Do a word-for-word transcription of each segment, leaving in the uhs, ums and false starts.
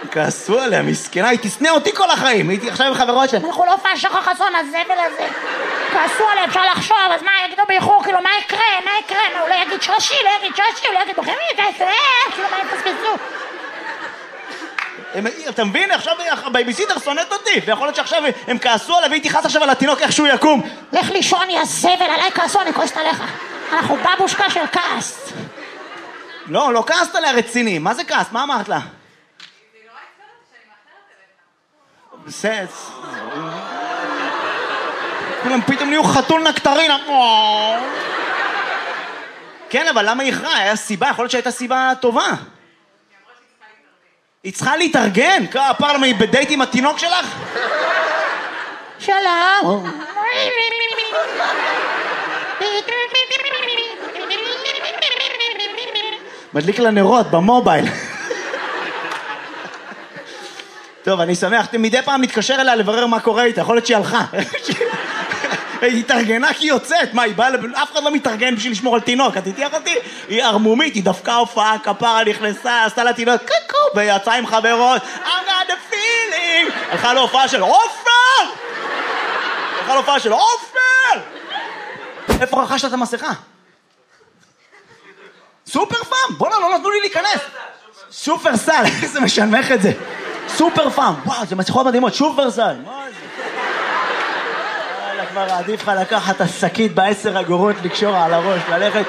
כעסו עליה, מסכנה, היא תסנה אותי כל החיים, הייתי עכשיו עם חברות שלהם. אנחנו לא פעם שחר חסון, הזבל הזה. כעסו עליה, אפשר לחשוב, אז מה יגידו באיחור, כאילו, מה יקרה, מה יקרה, מה, הוא לא יגיד שרשי, לא יגיד שרשי, הוא לא יגיד בוחרים, כאילו, מה יפספסו? אתה מבין? עכשיו הבייביסיטר שונאת אותי, ויכול להיות שעכשיו הם כעסו עליו, והיא תכעס עכשיו על התינוק איך שהוא יקום. לך לישון, יא זבל, עליי כעסו, אני כועסת עליך. אנחנו בבושקה של כעס. לא, לא כעסת עליה רציני. מה זה כעס? מה אמרת לה? בסדר. כולם פתאום נהיו חתול נקטרינה. כן, אבל למה היא הכרעה? היה סיבה, יכול להיות שהייתה סיבה טובה. היא צריכה להתארגן? כפר למה היא בדייט עם התינוק שלך? שלום. מדליק לה נרות במובייל. טוב, אני שמח, מדי פעם מתקשר אליה לברר מה קורה איתה, יכול להיות שהיא הלכה. היא התארגנה כי היא יוצאת, מה, היא באה, אף אחד לא מתארגן בשביל לשמור על תינוק, את איתי אחותי? היא ארמומית, היא דווקא הופעה, כפרה נכנסה, עשתה לה תינוק, קוקו, ויצאה עם חברות, I got the feeling, הלכה להופעה של עופר! הלכה להופעה של עופר! איפה רכשת את המסכה? סופר פאם, בוא'נה, לא נתנו לי להיכנס. סופר סל, איזה משנמך את זה. סופר פאם, וואו, זה מסכות מדהימות, סופר סל. מה זה? כבר עדיף לך לקחת את השקית בעשר אגורות, לקשור על הראש, ללכת.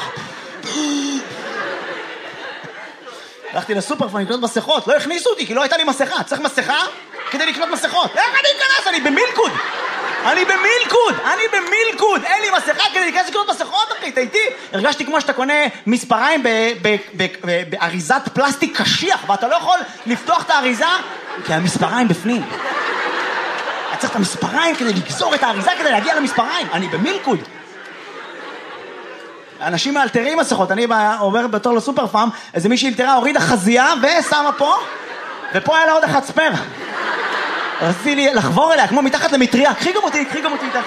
הלכתי לסופר פאם לקנות מסכות, לא הכניסו אותי כי לא הייתה לי מסכה. צריך מסכה כדי לקנות מסכות. איך אני אכנס? אני במילקוד. אני במילקוד, אני במילקוד. אין לי מסכה כדי להיכנס לקנות מסכות, אחי, תהייתי. הרגשתי כמו שאתה קונה מספריים באריזת פלסטיק קשיח, ואתה לא יכול לפתוח את האריזה כי המספריים בפנים. אני צריך את המספריים כדי לגזור את האריזה כדי להגיע למספריים. אני במילקוד. אנשים מאלתרים מסכות. אני עובר בתור לסופר פארם, איזה מישהי אלתרה, הורידה חזייה ושמה פה, ופה היה לה עוד אחד ספר. רציתי לי לחבור אליה, כמו מתחת למטריה. קחי גם אותי, קחי גם אותי איתך.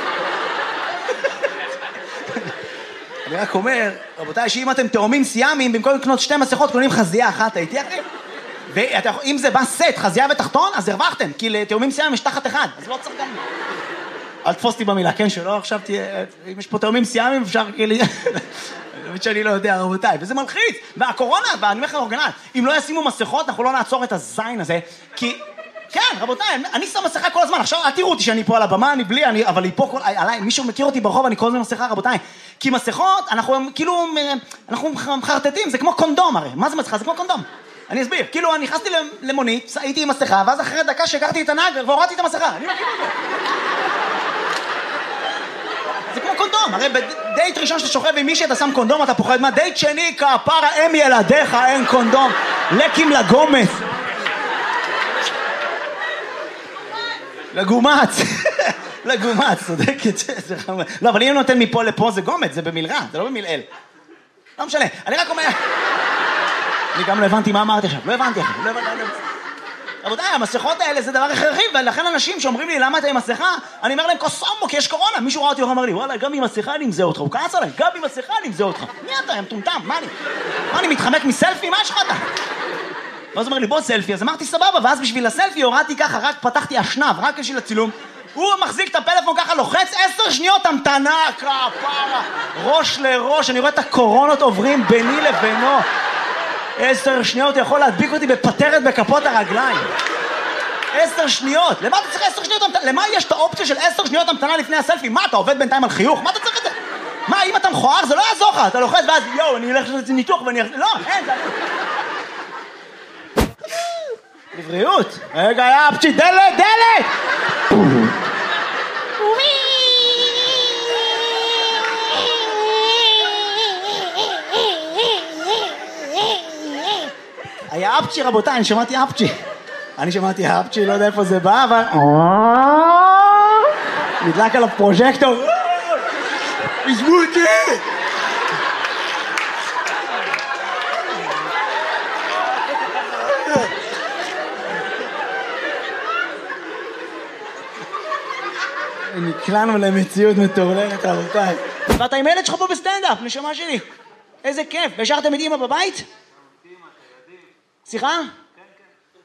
אני רק אומר, רבותיי, שאם אתם תאומים סיאמים, במקום לקנות שתי מסכות, קונים חזייה אחת, הייתי אחי? ואם זה בא סט, חזייה ותחתון, אז הרווחתם, כי לתאומים סיאמים יש תחת אחד, אז לא צריך גם... אל תפוס אותי במילה, כן, שלא, עכשיו תהיה... אם יש פה תאומים סיאמים, אפשר כאילו... באמת שאני לא יודע, רבותיי, וזה מלחיץ. והקורונה, ואני אומר לך אורגנל, אם לא ישימו מסכות, אנחנו לא נעצור את הזין הזה, כי... כן, רבותיי, אני שם מסכה כל הזמן, עכשיו, אל תראו אותי שאני פה על הבמה, אני בלי, אני, אבל היא פה כל... עליי, מישהו מכיר אותי ברחוב, אני כל הזמן מסכה, רבותיי. כי מסכות, אנחנו כאילו... אנחנו מחרטטים, זה כמו קונדום הרי. מה זה מסכה? זה כמו קונדום. אני אסביר, כאילו אני נכנסתי למונית, הייתי עם מסכה, ואז אחרי דקה שהכרתי את הנהג והורדתי את המסכה, אני מכיר את זה. זה כמו קונדום, הרי בדייט ראשון שאתה שוכב עם מישהי אתה שם קונדום, אתה פוחד מה? דייט שני, כפרה, אם ילדיך, אין קונדום, לקים לגומץ. לגומץ. לגומץ, צודקת. לא, אבל אם נותן מפה לפה זה גומץ, זה במלרע, זה לא במלעיל. לא משנה, אני רק אומר... אני גם לא הבנתי מה אמרתי עכשיו, לא הבנתי עכשיו, לא הבנתי. רבותיי, המסכות האלה זה דבר הכרחי, ולכן אנשים שאומרים לי למה אתה עם מסכה, אני אומר להם קוסומו, כי יש קורונה. מישהו ראה אותי ואומר לי, וואלה, גם עם מסכה אני מזהה אותך, הוא כעס עליי, גם עם מסכה אני מזהה אותך. מי אתה, הם טומטם, מה אני? מה אני מתחמק מסלפי? מה יש לך אתה? ואז הוא אומר לי, בוא סלפי, אז אמרתי סבבה, ואז בשביל הסלפי הורדתי ככה, רק פתחתי אשנב, רק בשביל הצילום. הוא מחזיק את הפלאפון ככה, לוחץ עשר שניות המתנה, כפרה, ראש לראש, אני רואה את הקורונות עוברים ביני לבינו. עשר שניות יכול להדביק אותי בפטרת בכפות הרגליים. עשר שניות. למה אתה צריך עשר שניות המתנה? למה יש את האופציה של עשר שניות המתנה לפני הסלפי? מה, אתה עובד בינתיים על חיוך? מה אתה צריך את זה? מה, אם אתה מכוער, זה לא יעזור לך. אתה לוחץ ואז, יואו, אני אלך לעשות ניתוח ואני... לא, אין, זה... לבריאות. רגע, יא פצ'י, דלת, דלת! היה אפצ'י, רבותיי, אני שמעתי אפצ'י. אני שמעתי אפצ'י, לא יודע איפה זה בא, אבל... נדלק עליו פרוז'קטור. עזבו אותי! נקלענו למציאות מטורללת, רבותיי. ואתה עם ילד שלך פה בסטנדאפ, נשמה שלי. איזה כיף. והשארתם את אמא בבית? סליחה?